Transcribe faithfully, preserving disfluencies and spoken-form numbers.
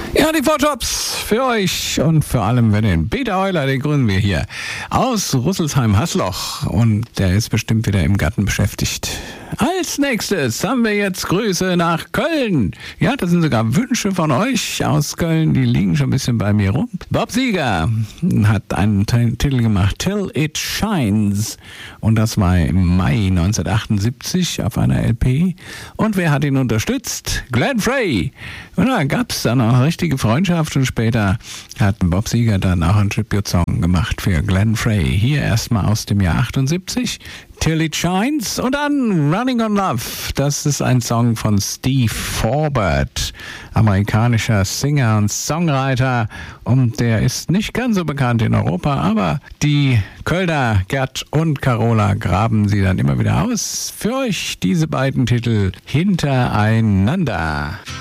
Ja, die Four Tops für euch und vor allem für den Peter Euler, den gründen wir hier aus Rüsselsheim-Hasloch und der ist bestimmt wieder im Garten beschäftigt. Als nächstes haben wir jetzt Grüße nach Köln. Ja, das sind sogar Wünsche von euch aus Köln, die liegen schon ein bisschen bei mir rum. Bob Seger hat einen T- Titel gemacht, Till It Shines, und das war im Mai neunzehnhundertachtundsiebzig auf einer L P. Und wer hat ihn unterstützt? Glenn Frey. Und da gab es dann auch eine richtige Freundschaft und später hat Bob Seger dann auch einen Tribute-Song gemacht für Glenn Frey. Hier erstmal aus dem Jahr achtundsiebzig. Till It Shines und dann Running on Love. Das ist ein Song von Steve Forbert, amerikanischer Singer und Songwriter, und der ist nicht ganz so bekannt in Europa, aber die Kölner Gerd und Carola graben sie dann immer wieder aus. Für euch diese beiden Titel hintereinander.